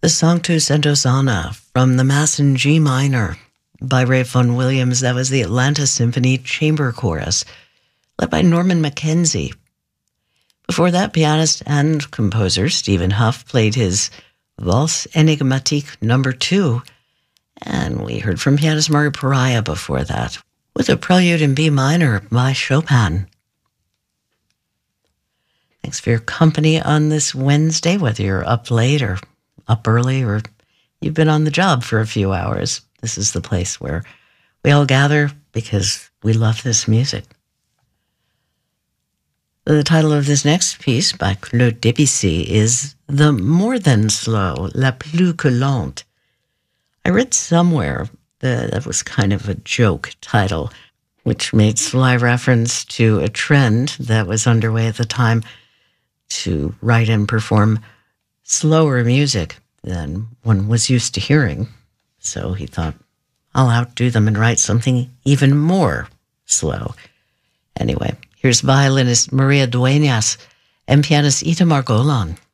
The Sanctus and Hosanna from the Mass in G minor by Ray Vaughan Williams. That was the Atlanta Symphony Chamber Chorus, led by Norman Mackenzie. Before that, pianist and composer Stephen Huff played his Valse Enigmatique No. 2, and we heard from pianist Mario Pariah before that, with a prelude in B minor by Chopin. Thanks for your company on this Wednesday, whether you're up late or up early or you've been on the job for a few hours. This is the place where we all gather because we love this music. The title of this next piece by Claude Debussy is The More Than Slow, La Plus Que Lente. I read somewhere that was kind of a joke title, which made sly reference to a trend that was underway at the time to write and perform slower music than one was used to hearing. So he thought, I'll outdo them and write something even more slow. Anyway, here's violinist Maria Dueñas and pianist Itamar Golan.